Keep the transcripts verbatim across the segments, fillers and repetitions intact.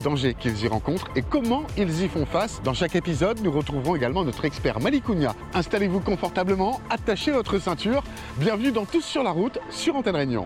dangers qu'ils y rencontrent et comment ils y font face. Dans chaque épisode, nous retrouverons également notre expert Malicouna. Installez-vous confortablement, attachez votre ceinture. Bienvenue dans Tous sur la route sur Antenne Réunion.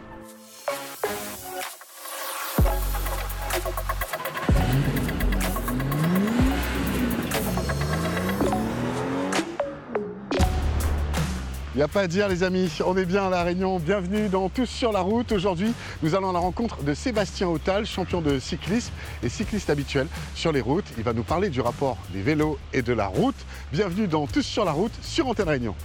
Il n'y a pas à dire les amis, on est bien à La Réunion, bienvenue dans Tous sur la route. Aujourd'hui, nous allons à la rencontre de Sébastien Autal, champion de cyclisme et cycliste habituel sur les routes. Il va nous parler du rapport des vélos et de la route. Bienvenue dans Tous sur la route sur Antenne Réunion.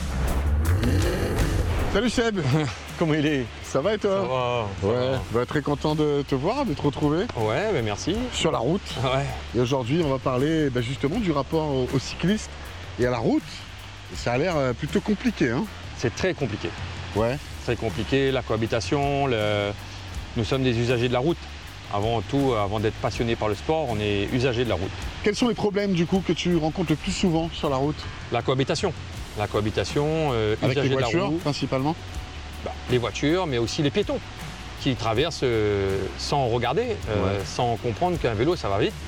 Salut Seb. Comment il est? Ça va et toi? Ça va. Ouais, ça va. Très content de te voir, de te retrouver. Ouais, bah merci. Sur la route. Ouais. Et aujourd'hui, on va parler bah, justement du rapport aux, aux cyclistes et à la route. Et ça a l'air plutôt compliqué, hein? C'est très compliqué. Ouais. Très compliqué, la cohabitation, le... nous sommes des usagers de la route. Avant tout, avant d'être passionnés par le sport, on est usagers de la route. Quels sont les problèmes du coup que tu rencontres le plus souvent sur la route? La cohabitation. La cohabitation, euh, avec les voitures de la route, principalement? Bah, les voitures, mais aussi les piétons qui traversent euh, sans regarder, euh, ouais. sans comprendre qu'un vélo ça va vite.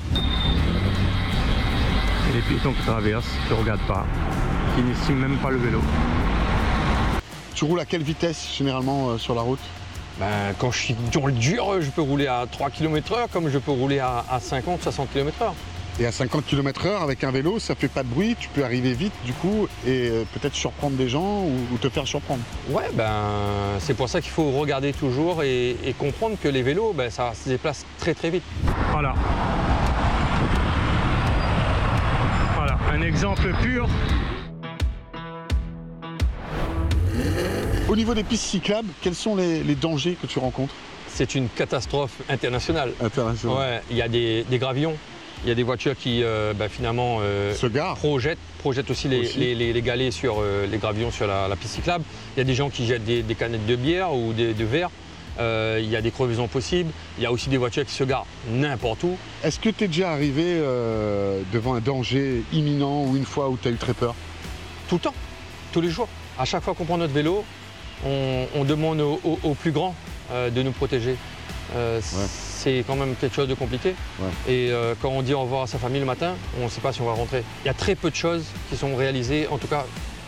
Et les piétons qui traversent, qui ne regardent pas, qui n'estiment même pas le vélo. Tu roules à quelle vitesse généralement euh, sur la route? Ben, quand je suis dans le dur, je peux rouler à trois kilomètres heure comme je peux rouler à, à cinquante, soixante kilomètres heure. Et à cinquante kilomètres heure avec un vélo, ça fait pas de bruit, tu peux arriver vite du coup et euh, peut-être surprendre des gens ou, ou te faire surprendre. Ouais, ben c'est pour ça qu'il faut regarder toujours et, et comprendre que les vélos, ben, ça se déplace très très vite. Voilà. Voilà, un exemple pur. Au niveau des pistes cyclables, quels sont les, les dangers que tu rencontres? C'est une catastrophe internationale. Internationale. Ouais, il y a des, des gravillons, il y a des voitures qui euh, bah, finalement euh, se garent. Projettent, projettent aussi, les, aussi. Les, les, les galets sur euh, les gravillons sur la, la piste cyclable. Il y a des gens qui jettent des, des canettes de bière ou des, de verre. Euh, il y a des crevaisons possibles. Il y a aussi des voitures qui se garent n'importe où. Est-ce que tu es déjà arrivé euh, devant un danger imminent ou une fois où tu as eu très peur? Tout le temps, tous les jours. À chaque fois qu'on prend notre vélo, on, on demande aux, aux, aux plus grands euh, de nous protéger. Euh, ouais. C'est quand même quelque chose de compliqué. Ouais. Et euh, quand on dit au revoir à sa famille le matin, on ne sait pas si on va rentrer. Il y a très peu de choses qui sont réalisées, en tout cas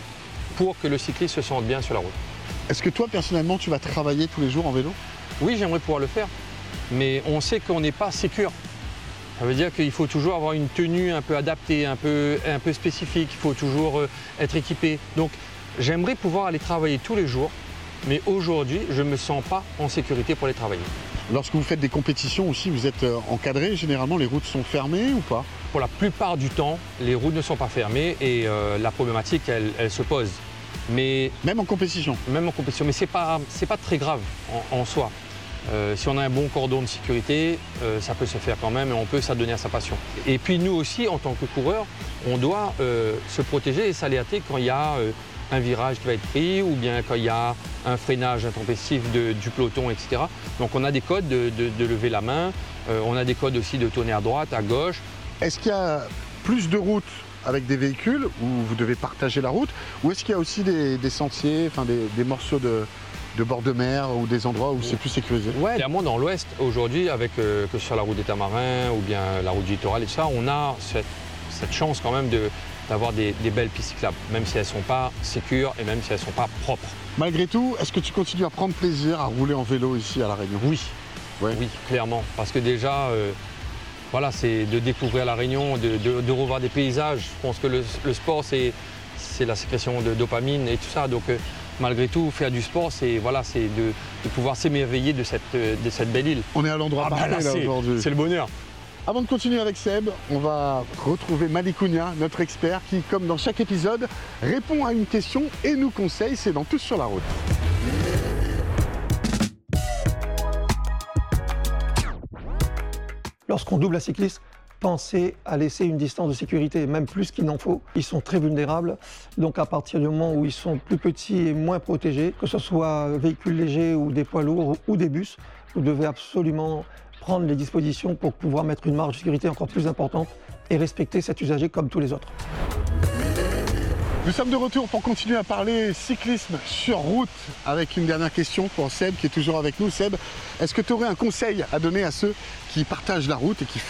pour que le cycliste se sente bien sur la route. Est-ce que toi, personnellement, tu vas travailler tous les jours en vélo? Oui, j'aimerais pouvoir le faire. Mais on sait qu'on n'est pas sécure. Ça veut dire qu'il faut toujours avoir une tenue un peu adaptée, un peu, un peu spécifique. Il faut toujours euh, être équipé. Donc, j'aimerais pouvoir aller travailler tous les jours. Mais aujourd'hui, je ne me sens pas en sécurité pour aller travailler. Lorsque vous faites des compétitions aussi, vous êtes encadré, généralement les routes sont fermées ou pas? Pour la plupart du temps, les routes ne sont pas fermées et euh, la problématique, elle, elle se pose. Mais, même en compétition? Même en compétition, mais ce n'est pas, c'est pas très grave en, en soi. Euh, si on a un bon cordon de sécurité, euh, ça peut se faire quand même et on peut s'adonner à sa passion. Et puis nous aussi, en tant que coureurs, on doit euh, se protéger et s'alerter quand il y a euh, un virage qui va être pris ou bien quand il y a un freinage intempestif de, du peloton, et cetera. Donc on a des codes de, de, de lever la main, euh, on a des codes aussi de tourner à droite, à gauche. Est-ce qu'il y a plus de routes avec des véhicules où vous devez partager la route, ou est-ce qu'il y a aussi des, des sentiers, enfin des, des morceaux de, de bord de mer ou des endroits où c'est plus sécurisé? Ouais, clairement dans l'ouest aujourd'hui, avec euh, que ce soit la route des Tamarins ou bien la route du littoral et ça, on a cette, cette chance quand même de d'avoir des, des belles pistes cyclables, même si elles ne sont pas sécures et même si elles ne sont pas propres. Malgré tout, est-ce que tu continues à prendre plaisir à rouler en vélo ici à La Réunion? Oui, ouais. Oui, clairement, parce que déjà, euh, voilà, c'est de découvrir La Réunion, de, de, de revoir des paysages. Je pense que le, le sport, c'est la sécrétion de dopamine et tout ça, donc euh, malgré tout, faire du sport, c'est voilà, c'est de, de pouvoir s'émerveiller de cette, de cette belle île. On est à l'endroit ah, parfait là, aujourd'hui. C'est le bonheur. Avant de continuer avec Seb, on va retrouver Malicouna, notre expert, qui, comme dans chaque épisode, répond à une question et nous conseille. C'est dans Tous sur la route. Lorsqu'on double un cycliste, pensez à laisser une distance de sécurité, même plus qu'il n'en faut. Ils sont très vulnérables, donc à partir du moment où ils sont plus petits et moins protégés, que ce soit véhicules légers ou des poids lourds ou des bus, vous devez absolument prendre les dispositions pour pouvoir mettre une marge de sécurité encore plus importante et respecter cet usager comme tous les autres. Nous sommes de retour pour continuer à parler cyclisme sur route avec une dernière question pour Seb qui est toujours avec nous. Seb, est-ce que tu aurais un conseil à donner à ceux qui partagent la route et qui